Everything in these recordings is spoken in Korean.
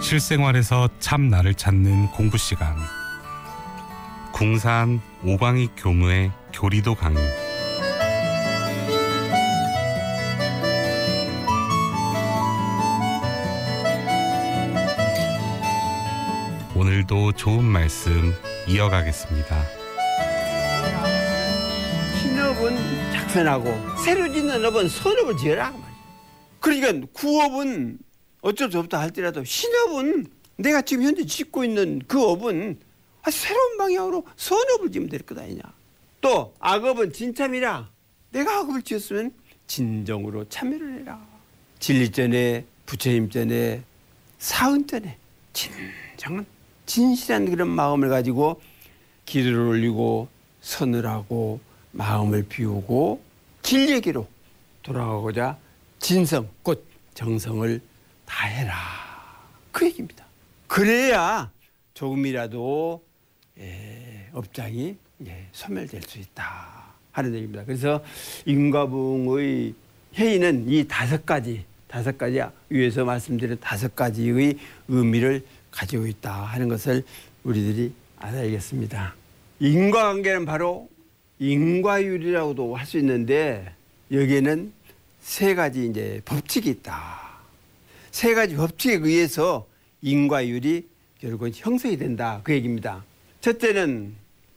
실생활에서 참 나를 찾는 공부 시간. 궁산 오광익 교무의 교리도 강의. 오늘도 좋은 말씀 이어가겠습니다. 신업은 작편하고 새로 짓는 업은 선업을 지어라. 그러니까 구업은 어쩔 수 없다 할지라도 신업은 내가 지금 현재 짓고 있는 그 업은 새로운 방향으로 선업을 지으면 될 것 아니냐. 또 악업은 진참이라. 내가 악업을 지었으면 진정으로 참여를 해라. 진리전에, 부처님전에, 사은전에 진정한 진실한 그런 마음을 가지고 기도를 올리고 선을 하고 마음을 비우고 진리에게로 돌아가고자 진성, 곧 정성을 다해라. 그 얘기입니다. 그래야 조금이라도 업장이 소멸될 수 있다 하는 얘기입니다. 그래서 임과붕의 회의는 이 다섯 가지 위에서 말씀드린 5가지의 의미를 가지고 있다 하는 것을 우리들이 알아야겠습니다. 인과관계는 바로 인과율이라고도 할 수 있는데 여기에는 3가지 이제 법칙이 있다. 3가지 법칙에 의해서 인과율이 결국은 형성이 된다 그 얘기입니다. 첫째는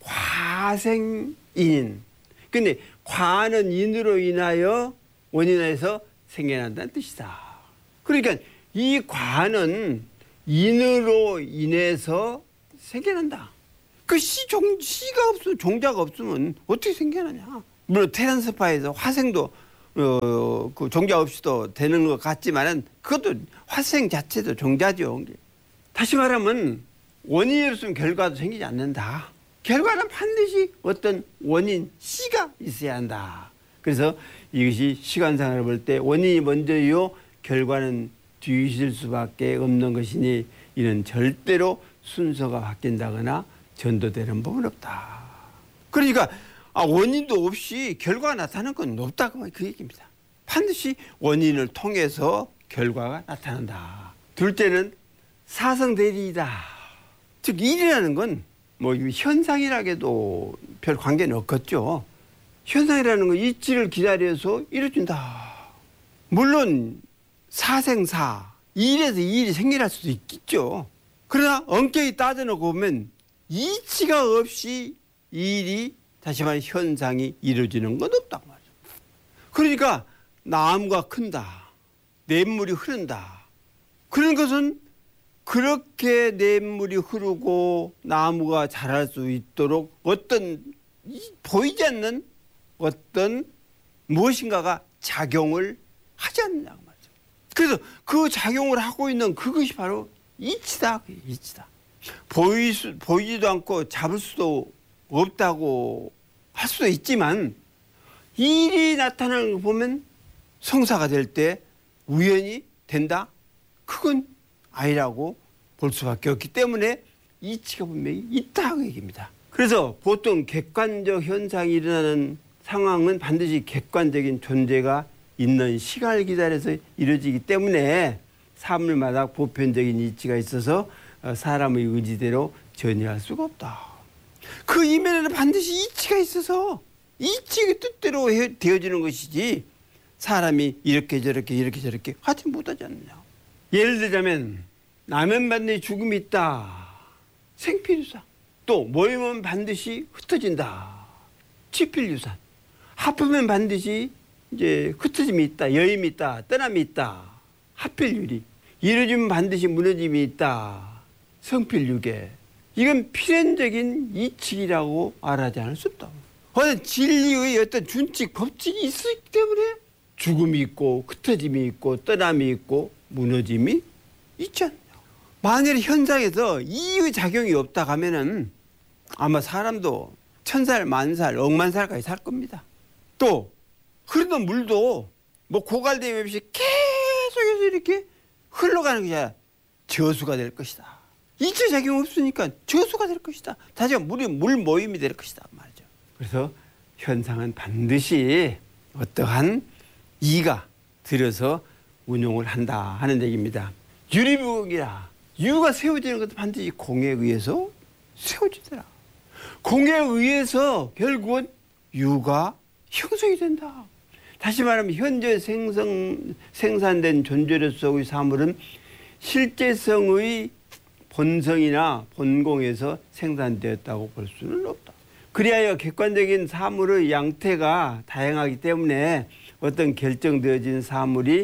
과생인. 근데 과는 인으로 인하여 원인에서 생겨난다는 뜻이다. 그러니까 이 과는 인으로 인해서 생겨난다. 그 씨가 없으면 종자가 없으면 어떻게 생겨나냐. 물론 테란스파에서 화생도 그 종자 없이도 되는 것 같지만은 그것도 화생 자체도 종자죠. 다시 말하면 원인이 없으면 결과도 생기지 않는다. 결과는 반드시 어떤 원인 씨가 있어야 한다. 그래서 이것이 시간상으로 볼 때 원인이 먼저요 결과는 뒤질 수밖에 없는 것이니 이는 절대로 순서가 바뀐다거나 전도되는 법은 없다. 그러니까 원인도 없이 결과가 나타나는 건 없다고 그 얘기입니다. 반드시 원인을 통해서 결과가 나타난다. 둘째는 사성대리이다. 즉 일이라는 건 뭐 현상이라고도 별 관계는 없겠죠. 현상이라는 건 이치를 기다려서 이루어진다. 물론 사생사, 일에서 일이 생겨날 수도 있겠죠. 그러나 엄격히 따져놓고 보면 이치가 없이 일이 다시 말해 현상이 이루어지는 건 없단 말이죠. 그러니까 나무가 큰다. 냇물이 흐른다. 그런 것은 그렇게 냇물이 흐르고 나무가 자랄 수 있도록 어떤 보이지 않는 어떤 무엇인가가 작용을 하지 않느냐 말이죠. 그래서 그 작용을 하고 있는 그것이 바로 이치다. 이치다. 보이지도 않고 잡을 수도 없다고 할 수도 있지만 일이 나타나는 거 보면 성사가 될 때 우연히 된다? 그건 아니라고 볼 수밖에 없기 때문에 이치가 분명히 있다고 얘기입니다. 그래서 보통 객관적 현상이 일어나는 상황은 반드시 객관적인 존재가 있는 시간을 기다려서 이루어지기 때문에 사물마다 보편적인 이치가 있어서 사람의 의지대로 전이할 수가 없다. 그 이면에는 반드시 이치가 있어서 이치의 뜻대로 되어지는 것이지 사람이 이렇게 저렇게 하지 못하지 않느냐. 예를 들자면 나면 반드시 죽음이 있다. 생필유산. 또 모이면 반드시 흩어진다. 치필유산. 합하면 반드시 이제 흩어짐이 있다. 여임이 있다. 떠남이 있다. 합필유리. 이루어지면 반드시 무너짐이 있다. 성필유계. 이건 필연적인 이치라고 말하지 않을 수 없다. 어떤 진리의 어떤 준칙, 법칙이 있기 때문에 죽음이 있고 흩어짐이 있고 떠남이 있고 무너짐이 있지 않냐. 만일 현장에서 이의 작용이 없다 하면은 아마 사람도 1000살, 10,000살, 억만 살까지 살 겁니다. 또 흐르는 물도 뭐 고갈됨 없이 계속해서 이렇게 흘러가는 게 아니라 저수가 될 것이다. 이치 작용 없으니까 저수가 될 것이다. 다시 말하면 물 모임이 될 것이다 말이죠. 그래서 현상은 반드시 어떠한 이가 들여서 운용을 한다 하는 얘기입니다. 유리부극이라. 유가 세워지는 것도 반드시 공에 의해서 세워지더라. 공에 의해서 결국은 유가 형성이 된다. 다시 말하면 현재 생산된 존재로서의 사물은 실제성의 본성이나 본공에서 생산되었다고 볼 수는 없다. 그리하여 객관적인 사물의 양태가 다양하기 때문에 어떤 결정되어진 사물의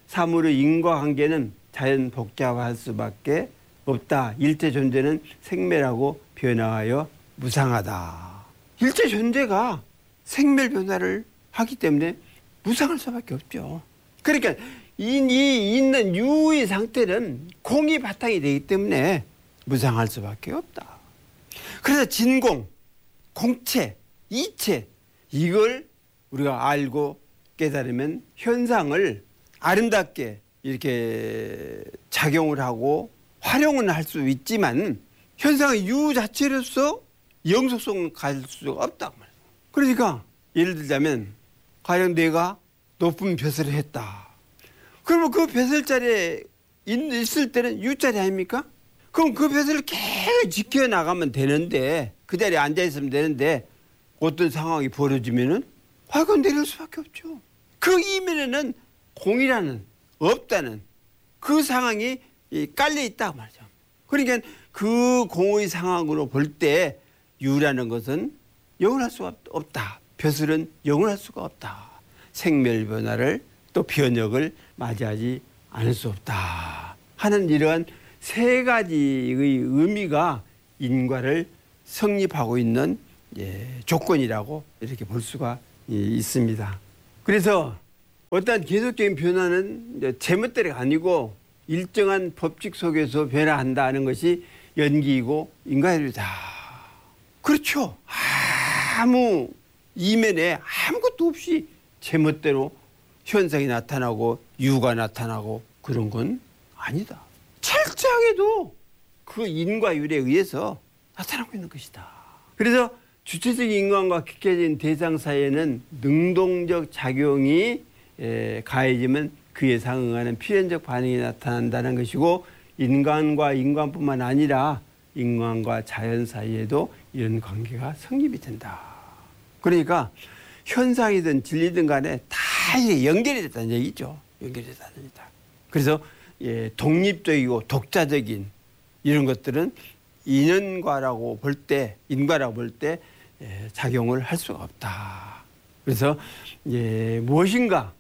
인과관계는 자연 복잡할 수밖에 없다. 일체 존재는 생멸하고 변화하여 무상하다. 일체 존재가 생멸 변화를 하기 때문에 무상할 수밖에 없죠. 그러니까 이 있는 유의 상태는 공이 바탕이 되기 때문에 무상할 수밖에 없다. 그래서 진공, 공체, 이체 이걸 우리가 알고 깨달으면 현상을 아름답게 이렇게 작용을 하고 활용은 할 수 있지만 현상의 유 자체로서 영속성을 가질 수가 없다. 그러니까 예를 들자면 가령 내가 높은 벼슬을 했다. 그러면 그 벼슬 자리에 있을 때는 유자리 아닙니까? 그럼 그 벼슬을 계속 지켜나가면 되는데 그 자리에 앉아있으면 되는데 어떤 상황이 벌어지면은 그건 내릴 수밖에 없죠. 그 이면에는 공이라는 없다는 그 상황이 깔려 있다고 말이죠. 그러니까 그 공의 상황으로 볼 때 유라는 것은 영원할 수가 없다. 벼슬은 영원할 수가 없다. 생멸 변화를 또 변혁을 맞이하지 않을 수 없다 하는 이러한 세 가지의 의미가 인과를 성립하고 있는 조건이라고 이렇게 볼 수가 있습니다. 그래서 어떤 계속적인 변화는 제멋대로가 아니고 일정한 법칙 속에서 변화한다는 것이 연기이고 인과율이다. 그렇죠. 아무 이면에 아무것도 없이 제멋대로 현상이 나타나고 유가 나타나고 그런 건 아니다. 철저하게도 그 인과율에 의해서 나타나고 있는 것이다. 그래서 주체적인 인간과 객관적인 대상 사이에는 능동적 작용이 가해지면 그에 상응하는 필연적 반응이 나타난다는 것이고 인간과 인간뿐만 아니라 인간과 자연 사이에도 이런 관계가 성립이 된다. 그러니까 현상이든 진리든 간에 다 연결이 됐다는 얘기죠. 연결이 됐다는 얘기다. 그래서 독립적이고 독자적인 이런 것들은 인과라고 볼 때 작용을 할 수가 없다. 그래서 무엇인가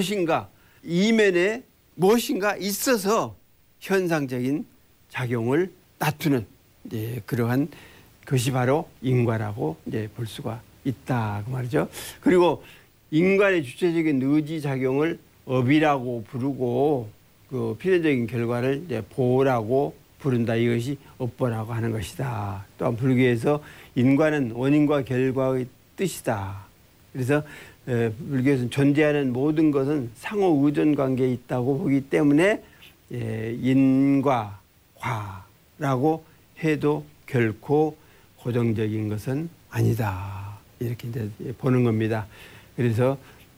이면에 무엇인가 있어서 현상적인 작용을 나타내는 그러한 것이 바로 인과라고 볼 수가 있다 그 말이죠. 그리고 인간의 주체적인 의지 작용을 업이라고 부르고 그 필연적인 결과를 보라고 부른다. 이것이 업보라고 하는 것이다. 또한 불교에서 인과는 원인과 결과의 뜻이다. 그래서 불교에서는 존재하는 모든 것은 상호 의존 관계에 있다고 보기 때문에 인과 과라고 해도 결코 고정적인 것은 아니다. 이렇게 이제 보는 겁니다. 그래서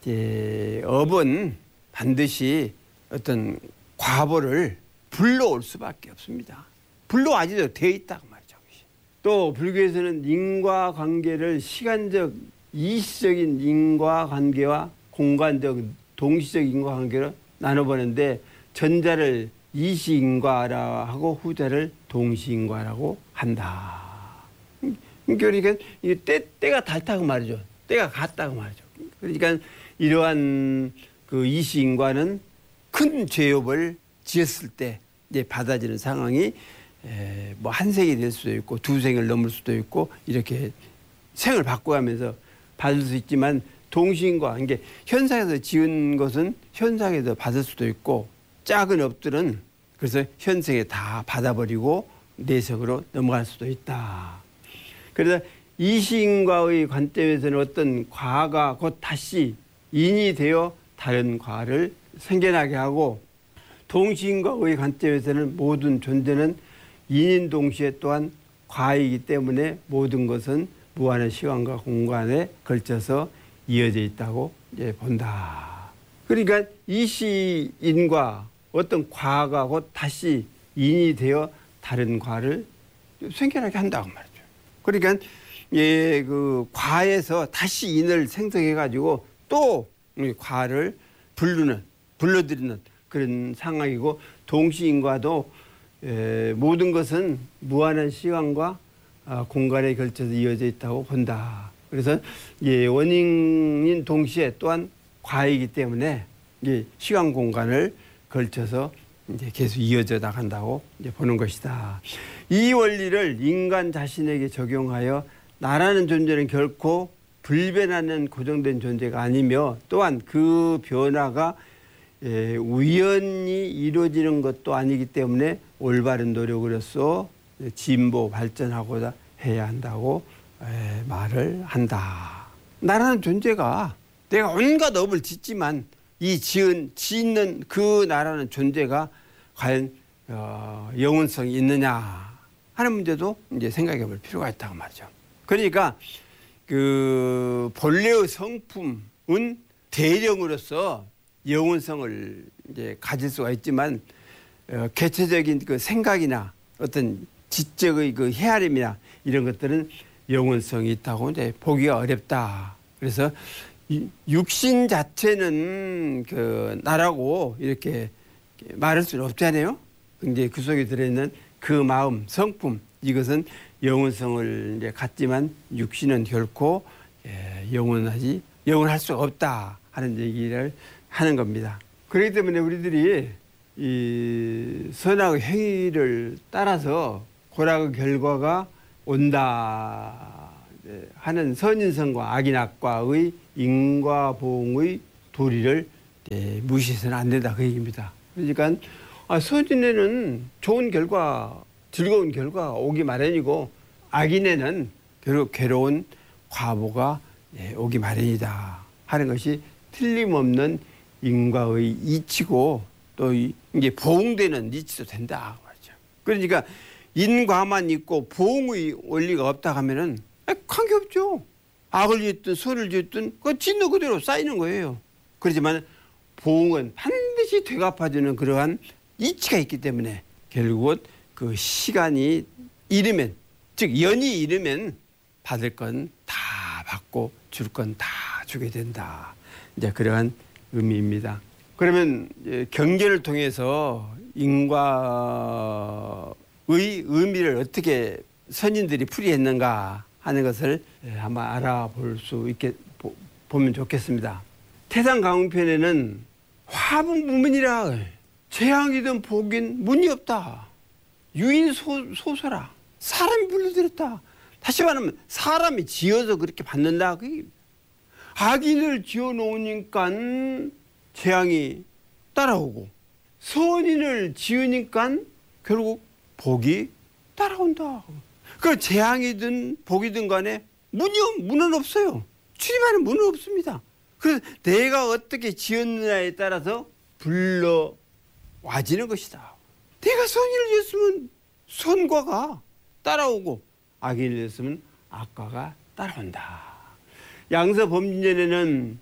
업은 반드시 어떤 과보를 불러올 수밖에 없습니다. 불러와지도 되어 있다고 말이죠. 또 불교에서는 인과관계를 시간적 이시적인 인과관계와 공간적 동시적 인과관계로 나눠보는데 전자를 이시인과라 하고 후자를 동시인과라고 한다. 그러니까 이게 때가 닳다고 말이죠. 때가 갔다고 말이죠. 그러니까 이러한 그 이시인과는 큰 죄업을 지었을 때 이제 받아지는 상황이 뭐 한 생이 될 수도 있고 두 생을 넘을 수도 있고 이렇게 생을 바꿔가면서 받을 수 있지만 동시인과 이게 현상에서 지은 것은 현상에서 받을 수도 있고 작은 업들은 그래서 현생에 다 받아버리고 내성으로 넘어갈 수도 있다. 그래서 이시인과의 관점에서는 어떤 과가 곧 다시 인이 되어 다른 과를 생겨나게 하고 동시인과의 관점에서는 모든 존재는 인인 동시에 또한 과이기 때문에 모든 것은 무한의 시간과 공간에 걸쳐서 이어져 있다고 이제 본다. 그러니까 이시인과 어떤 과가 곧 다시 인이 되어 다른 과를 생겨나게 한다고 말이죠. 그러니까 그 과에서 다시 인을 생성해 가지고 또 과를 불러들이는 그런 상황이고, 동시인과도 모든 것은 무한한 시간과 공간에 걸쳐서 이어져 있다고 본다. 그래서 원인인 동시에 또한 과이기 때문에 시간 공간을 걸쳐서 이제 계속 이어져 나간다고 이제 보는 것이다. 이 원리를 인간 자신에게 적용하여 나라는 존재는 결코 불변하는 고정된 존재가 아니며, 또한 그 변화가 우연히 이루어지는 것도 아니기 때문에 올바른 노력으로서 진보 발전하고자 해야 한다고 말을 한다. 나라는 존재가 내가 온갖 업을 짓지만 이 짓는 그 나라는 존재가 과연 영원성이 있느냐 하는 문제도 이제 생각해 볼 필요가 있다고 말이죠. 그러니까 그 본래의 성품은 대령으로서 영원성을 이제 가질 수가 있지만, 개체적인 그 생각이나 어떤 지적의 그 헤아림이나 이런 것들은 영원성이 있다고 이제 보기가 어렵다. 그래서 육신 자체는 그 나라고 이렇게 말할 수는 없잖아요. 이제 그 속에 들어있는 그 마음, 성품, 이것은 영원성을 이제 갖지만 육신은 결코 영원할 수가 없다 하는 얘기를 하는 겁니다. 그렇기 때문에 우리들이 이 선악의 행위를 따라서 고락의 결과가 온다 하는 선인성과 악인악과의 인과보응의 도리를 무시해서는 안 된다, 그 얘기입니다. 그러니까 선인에는 좋은 결과, 즐거운 결과가 오기 마련이고, 악인에는 결국 괴로운 과보가 오기 마련이다 하는 것이 틀림없는 인과의 이치고, 또 이게 보응되는 이치도 된다 말이죠. 그러니까 인과만 있고 보응의 원리가 없다 하면은 관계없죠. 악을 짓든 선을 짓든 그 짓는 그대로 쌓이는 거예요. 그렇지만 보응은 반드시 되갚아주는 그러한 이치가 있기 때문에 결국은 그 시간이 이르면, 즉 연이 이르면 받을 건 다 받고 줄 건 다 주게 된다. 이제 그러한 의미입니다. 그러면 경계를 통해서 인과의 의미를 어떻게 선인들이 풀이했는가 하는 것을 한번 알아볼 수 있게 보면 좋겠습니다. 태상강흥편에는 화분무문이라 재앙이든 복인 문이 없다. 유인소서라. 사람이 불러들였다. 다시 말하면 사람이 지어서 그렇게 받는다. 악인을 지어놓으니까 재앙이 따라오고, 선인을 지으니까 결국 복이 따라온다. 그 재앙이든 복이든 간에 문은 없어요. 출입하는 문은 없습니다. 그래서 내가 어떻게 지었느냐에 따라서 불러와지는 것이다. 내가 선인을 지었으면 선과가 따라오고, 악인을 지었으면 악과가 따라온다. 양서범진전에는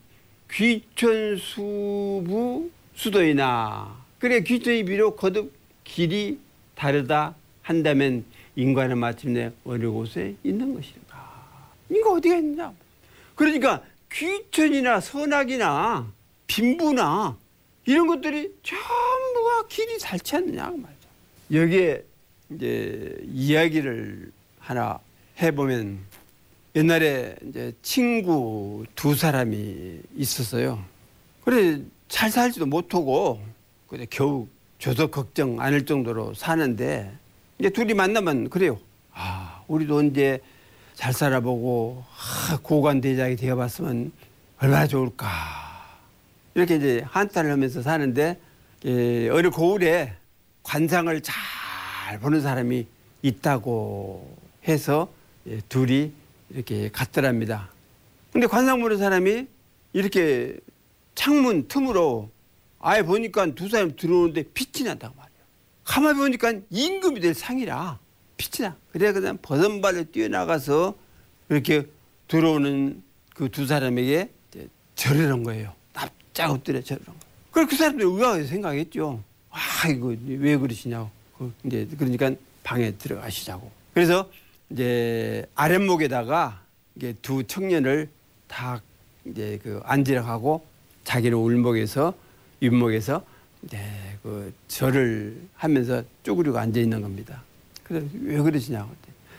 귀천수부 수도이나, 그래 귀천이 비록 거듭 길이 다르다 한다면 인과는 마침내 어느 곳에 있는 것인가. 인가 어디가 있느냐. 그러니까 귀천이나 선악이나 빈부나 이런 것들이 전부가 길이 닳지 않느냐 말이죠. 여기에 이제 이야기를 하나 해보면, 옛날에 이제 친구 두 사람이 있었어요. 그래 잘 살지도 못하고 그래 겨우 줘서 걱정 안 할 정도로 사는데, 이제 둘이 만나면 그래요. 우리도 언제 잘 살아보고 고관대장이 되어봤으면 얼마나 좋을까. 이렇게 이제 한탄을 하면서 사는데, 어느 고을에 관상을 잘 보는 사람이 있다고 해서 둘이 이렇게 갔더랍니다. 근데 관상 보는 사람이 이렇게 창문 틈으로 아예 보니까 두 사람이 들어오는데 빛이 난다고 말이에요. 가만히 보니까 임금이 될 상이라 빛이 나. 그래 그냥 버선발로 뛰어나가서 이렇게 들어오는 그 두 사람에게 절을 한 거예요. 납작 엎드려 절을 한 거예요. 그래서 그 사람들이 의아하게 생각했죠. 이거 왜 그러시냐고. 이제 그러니까 방에 들어가시자고. 그래서 이제 아랫목에다가 이게 두 청년을 다 이제 그 앉으라고 하고 자기는 울목에서 윗목에서 이제 그 절을 하면서 쪼그리고 앉아 있는 겁니다. 그래서 왜 그러시냐고.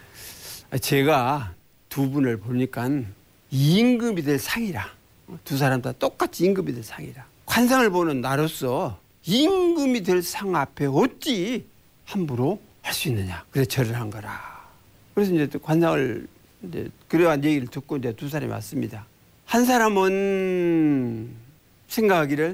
제가 두 분을 보니까 임금이 될 상이라. 두 사람 다 똑같이 임금이 될 상이라. 관상을 보는 나로서 임금이 될 상 앞에 어찌 함부로 할 수 있느냐. 그래서 절을 한 거라. 그래서 이제 관상을 이제 그러한 얘기를 듣고 이제 두 사람이 왔습니다. 한 사람은 생각하기를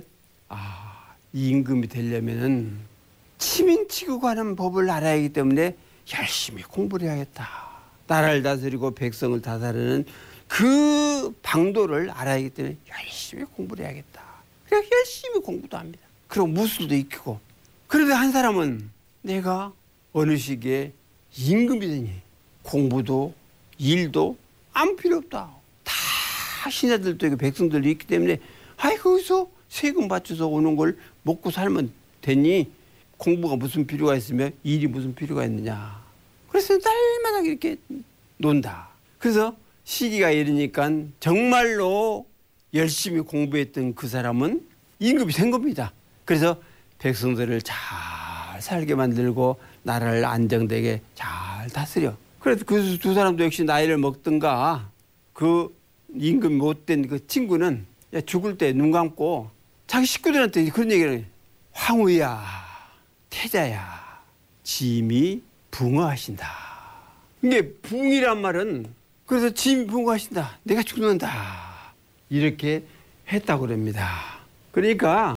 이 임금이 되려면은 치민치고 하는 법을 알아야 하기 때문에 열심히 공부를 해야겠다. 나라를 다스리고 백성을 다스리는 그 방도를 알아야 하기 때문에 열심히 공부를 해야겠다. 그래서 열심히 공부도 합니다. 그리고 무술도 익히고. 그런데 한 사람은 내가 어느 시기에 임금이 되니 공부도 일도 아무 필요 없다. 다 신하들도 있고 백성들도 있기 때문에 거기서 세금 받쳐서 오는 걸 먹고 살면 되니 공부가 무슨 필요가 있으며 일이 무슨 필요가 있느냐. 그래서 날마다 이렇게 논다. 그래서 시기가 이르니까 정말로 열심히 공부했던 그 사람은 임금이 된 겁니다. 그래서 백성들을 잘 살게 만들고 나라를 안정되게 잘 다스려. 그래서 그 두 사람도 역시 나이를 먹든가 그 임금이 못된 그 친구는 죽을 때 눈 감고 자기 식구들한테 그런 얘기를 해요. 황후야, 태자야, 짐이 붕어하신다. 이게 붕이란 말은 그래서 짐이 붕어하신다. 내가 죽는다. 이렇게 했다고 그럽니다. 그러니까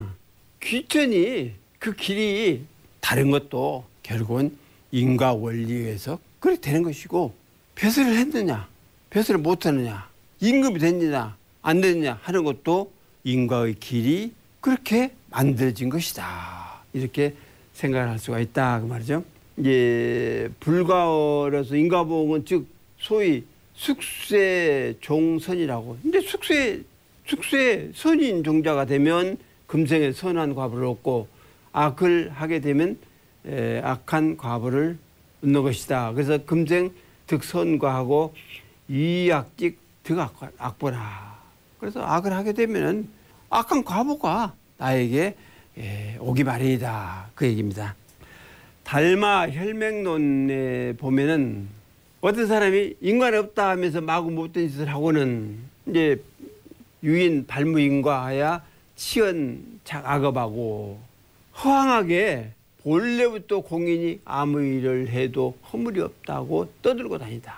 귀천이 그 길이 다른 것도 결국은 인과 원리에서 그렇게 되는 것이고 벼슬을 했느냐 벼슬을 못하느냐 임금이 됐느냐 안 됐느냐 하는 것도 인과의 길이 그렇게 만들어진 것이다. 이렇게 생각을 할 수가 있다 그 말이죠. 이제 불가어로서 인과보응은 즉 소위 숙세종선이라고. 근데 숙세 선인 종자가 되면 금생에 선한 과보를 얻고 악을 하게 되면 악한 과보를 얻는 것이다. 그래서 금생 득선과하고 이악직 득악보라. 그래서 악을 하게 되면은 악한 과보가 나에게 오기 마련이다. 그 얘기입니다. 달마 혈맹론에 보면은 어떤 사람이 인간이 없다 하면서 마구 못된 짓을 하고는 이제 유인 발무인과하야 치연 악업하고 허황하게 본래부터 공인이 아무 일을 해도 허물이 없다고 떠들고 다니다.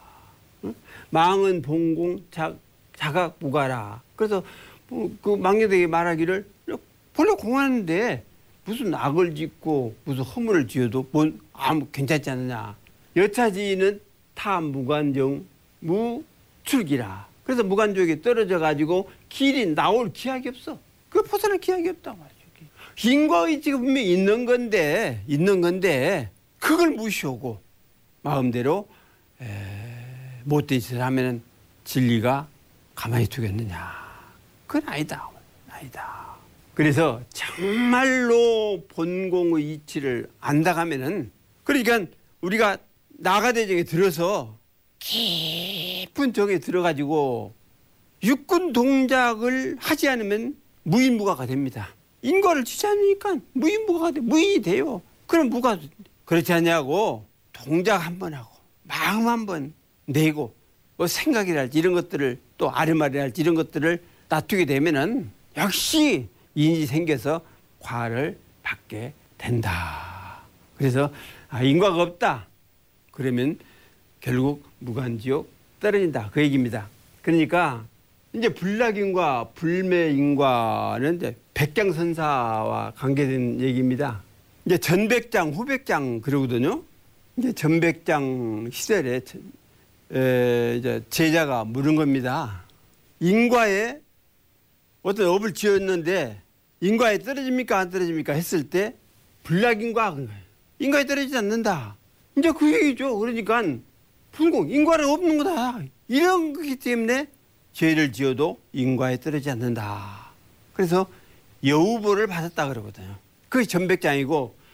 망은 봉공 자각 무가라. 그래서 그 망녀되게 말하기를 본래 공하는데 무슨 악을 짓고 무슨 허물을 지어도 뭔 아무 괜찮지 않느냐. 여차지는 타 무관정 무출기라. 그래서 무관족에 떨어져 가지고 길이 나올 기약이 없어. 그 벗어날 기약이 없단 말이죠. 인과의 지금 분명히 있는 건데 그걸 무시하고 마음대로 못된 짓을 하면은 진리가 가만히 두겠느냐. 그건 아니다. 그래서 정말로 본공의 이치를 안다 하면은 그러니까 우리가 나가대정에 들어서 깊은 정에 들어가지고 육군 동작을 하지 않으면 무인무가가 됩니다. 인과를 지지 않으니까 무인무가가 돼. 무인이 돼요. 그럼 무가 그렇지 않냐고 동작 한번 하고 마음 한번 내고 뭐 생각이랄지 이런 것들을 또 아르마리랄지 이런 것들을 놔두게 되면은 역시 인이 생겨서 과를 받게 된다. 그래서 인과가 없다. 그러면 결국 무간지옥 떨어진다. 그 얘기입니다. 그러니까 이제 불락인과 불매인과는 이제 백장선사와 관계된 얘기입니다. 이제 전백장, 후백장 그러거든요. 이제 전백장 시절에 이제 제자가 물은 겁니다. 인과에 어떤 업을 지었는데 인과에 떨어집니까 안 떨어집니까 했을 때 불락인과 인과에 떨어지지 않는다. 이제 그 얘기죠. 그러니까 불공 인과는 없는 거다. 이런 거기 때문에 죄를 지어도 인과에 떨어지지 않는다. 그래서 여우보를 받았다 그러거든요. 그게 전백장이고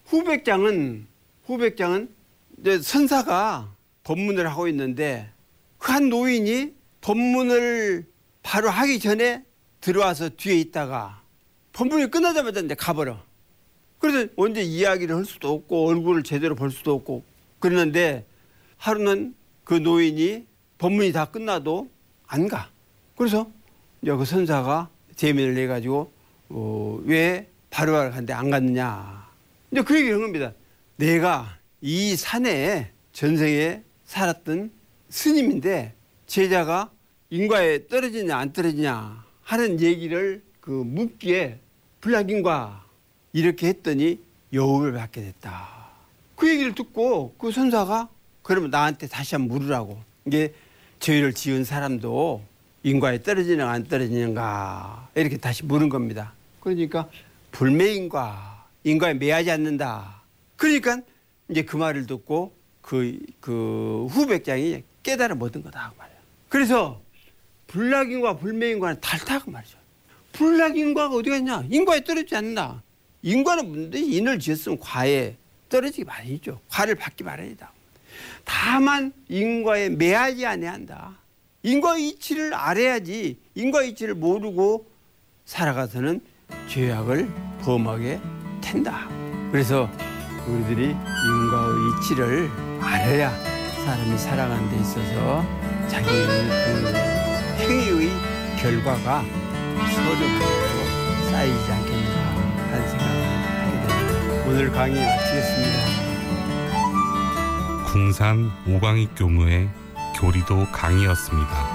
후백장은 이제 선사가 법문을 하고 있는데 그 한 노인이 법문을 바로 하기 전에 들어와서 뒤에 있다가 법문이 끝나자마자 이제 가버려. 그래서 언제 이야기를 할 수도 없고 얼굴을 제대로 볼 수도 없고 그러는데 하루는 그 노인이 법문이 다 끝나도 안 가. 그래서 이제 그 선사가 제민을 내가지고 왜 바로바로 갔는데 안 갔느냐. 이제 그 얘기를 한 겁니다. 내가 이 산에 전생에 살았던 스님인데 제자가 인과에 떨어지냐 안 떨어지냐 하는 얘기를 그 묻기에 불락인과 이렇게 했더니 여우를 받게 됐다. 그 얘기를 듣고 그 선사가 그러면 나한테 다시 한번 물으라고. 이게 죄를 지은 사람도 인과에 떨어지는가 안 떨어지는가 이렇게 다시 물은 겁니다. 그러니까 불매인과 인과에 매하지 않는다. 그러니까 이제 그 말을 듣고 그 후백장이 깨달아 얻은 거다 그 말이야. 그래서 불락인과 불매인과는 다르다고 말이죠. 불락인과가 어디가 있냐? 인과에 떨어지지 않는다. 인과는 뭔데? 인을 지었으면 과에 떨어지기 마련이죠. 과를 받기 마련이다. 다만 인과에 매하지 아니야 한다. 인과 이치를 알아야지. 인과 이치를 모르고 살아가서는 죄악을 범하게 된다. 그래서 우리들이 인과의 이치를 알아야 사람이 살아가는 데 있어서 자기의 그 행위의 결과가 서름으로 쌓이지 않겠는가 하는 생각을 하게 됩니다. 오늘 강의 마치겠습니다. 궁산 오광익 교무의 교리도 강의였습니다.